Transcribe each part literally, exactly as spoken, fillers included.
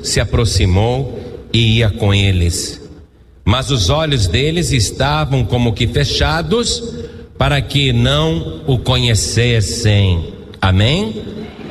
se aproximou e ia com eles. Mas os olhos deles estavam como que fechados, para que não o conhecessem. Amém?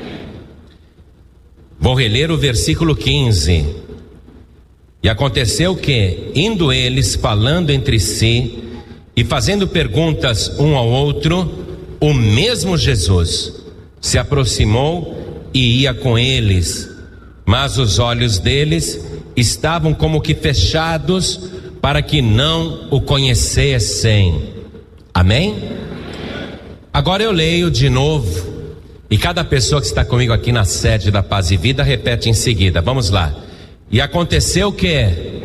Vou reler o versículo quinze. E aconteceu que, indo eles falando entre si e fazendo perguntas um ao outro, o mesmo Jesus se aproximou e ia com eles, mas os olhos deles estavam como que fechados, para que não o conhecessem. Amém? Agora eu leio de novo, e cada pessoa que está comigo aqui na sede da Paz e Vida repete em seguida. Vamos lá. E aconteceu que,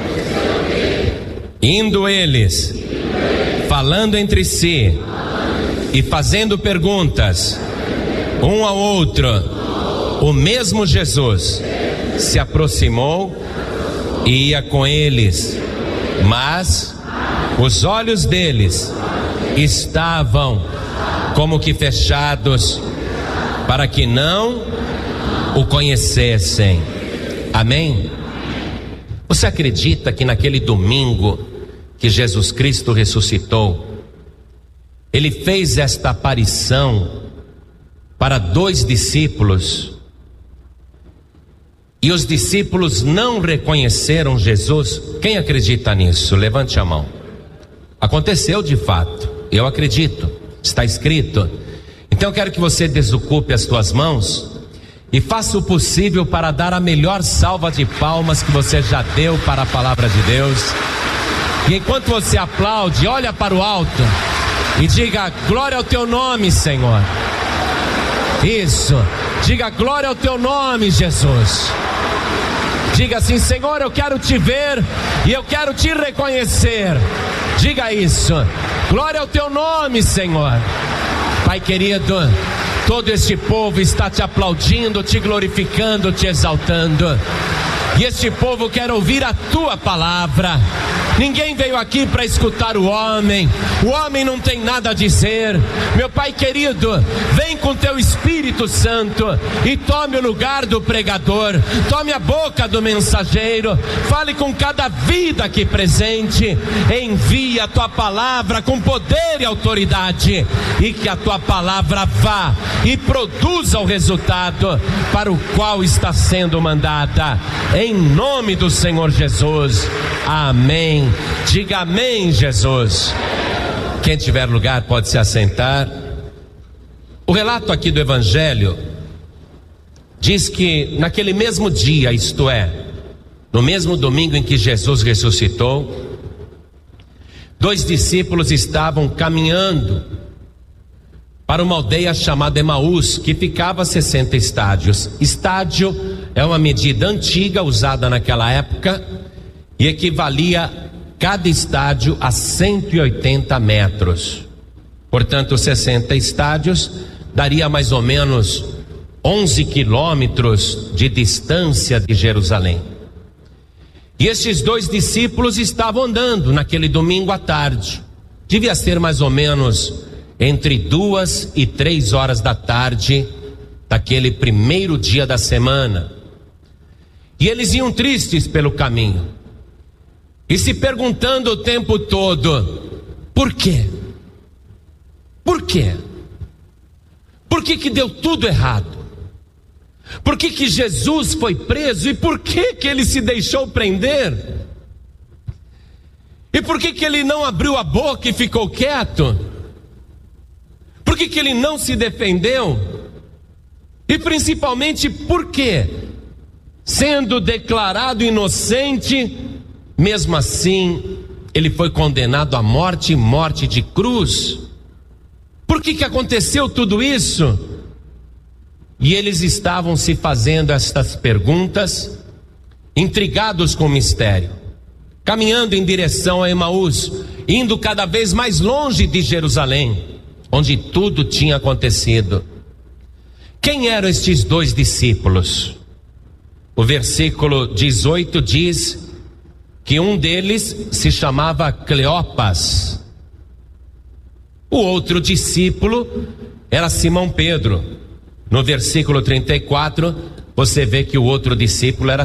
indo eles, falando entre si e fazendo perguntas um ao outro, o mesmo Jesus se aproximou e ia com eles, mas os olhos deles estavam como que fechados, para que não o conhecessem. Amém? Você acredita que naquele domingo que Jesus Cristo ressuscitou, ele fez esta aparição para dois discípulos, e os discípulos não reconheceram Jesus? Quem acredita nisso? Levante a mão. Aconteceu de fato, eu acredito, está escrito. Então eu quero que você desocupe as suas mãos e faça o possível para dar a melhor salva de palmas que você já deu para a palavra de Deus. E enquanto você aplaude, olha para o alto e diga: glória ao teu nome, Senhor. Isso, diga: glória ao teu nome, Jesus. Diga assim: Senhor, eu quero te ver e eu quero te reconhecer. Diga isso: glória ao teu nome, Senhor. Pai querido, todo este povo está te aplaudindo, te glorificando, te exaltando. E este povo quer ouvir a tua palavra. Ninguém veio aqui para escutar o homem. O homem não tem nada a dizer. Meu Pai querido, vem com teu Espírito Santo e tome o lugar do pregador. Tome a boca do mensageiro. Fale com cada vida aqui presente. Envia a tua palavra com poder e autoridade, e que a tua palavra vá e produza o resultado para o qual está sendo mandada. Em nome do Senhor Jesus. Amém. Diga amém, Jesus. Quem tiver lugar pode se assentar. O relato aqui do Evangelho diz que naquele mesmo dia, isto é, no mesmo domingo em que Jesus ressuscitou, dois discípulos estavam caminhando para uma aldeia chamada Emaús, que ficava a sessenta estádios. Estádio é uma medida antiga usada naquela época e equivalia cada estádio a cento e oitenta metros. Portanto, sessenta estádios daria mais ou menos onze quilômetros de distância de Jerusalém. E estes dois discípulos estavam andando naquele domingo à tarde. Devia ser mais ou menos entre duas e três horas da tarde daquele primeiro dia da semana. E eles iam tristes pelo caminho e se perguntando o tempo todo: por quê? Por quê? Por que que deu tudo errado? Por que que Jesus foi preso? E por que que ele se deixou prender? E por que que ele não abriu a boca e ficou quieto? Por que que ele não se defendeu? E principalmente por que, sendo declarado inocente, mesmo assim ele foi condenado à morte, morte de cruz? Por que que aconteceu tudo isso? E eles estavam se fazendo estas perguntas, intrigados com o mistério, caminhando em direção a Emaús, indo cada vez mais longe de Jerusalém, onde tudo tinha acontecido. Quem eram estes dois discípulos? O versículo dezoito diz que um deles se chamava Cleopas. O outro discípulo era Simão Pedro. No versículo trinta e quatro, você vê que o outro discípulo era